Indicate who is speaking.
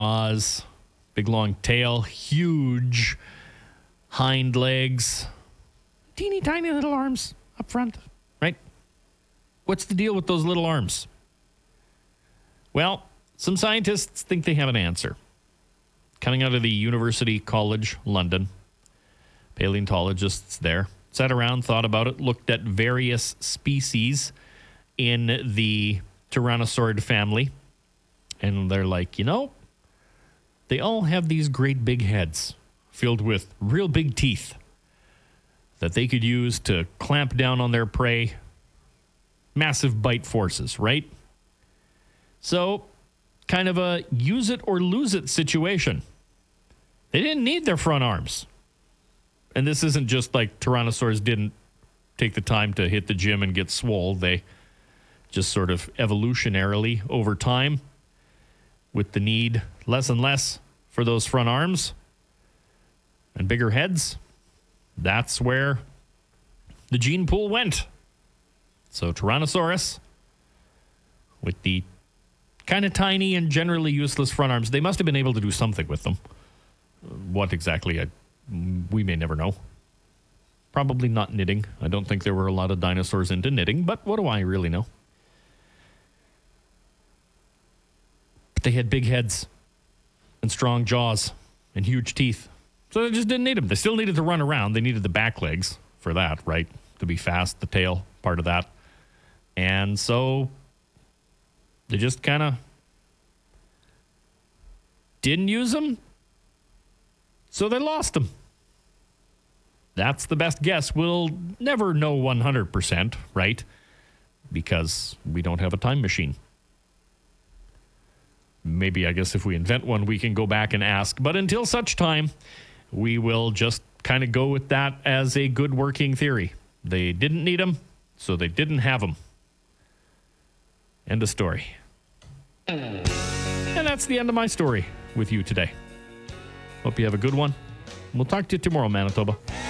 Speaker 1: jaws, big long tail, huge hind legs, teeny tiny little arms up front, right? What's the deal with those little arms? Well, some scientists think they have an answer. Coming out of the University College London, paleontologists there sat around, thought about it, looked at various species in the Tyrannosaurid family, and they're like, they all have these great big heads filled with real big teeth that they could use to clamp down on their prey. Massive bite forces, right? So, kind of a use it or lose it situation. They didn't need their front arms. And this isn't just like Tyrannosaurs didn't take the time to hit the gym and get swole. They just sort of evolutionarily over time, with the need less and less for those front arms and bigger heads, that's where the gene pool went. So Tyrannosaurus, with the kind of tiny and generally useless front arms, they must have been able to do something with them. What exactly, we may never know. Probably not knitting. I don't think there were a lot of dinosaurs into knitting, but what do I really know? But they had big heads and strong jaws and huge teeth. So they just didn't need them. They still needed to run around. They needed the back legs for that, right? To be fast, the tail, part of that. And so they just kind of didn't use them. So they lost them. That's the best guess. We'll never know 100%, right? Because we don't have a time machine. Maybe, I guess, if we invent one, we can go back and ask. But until such time, we will just kind of go with that as a good working theory. They didn't need them, so they didn't have them. End of story. And that's the end of my story with you today. Hope you have a good one. We'll talk to you tomorrow, Manitoba.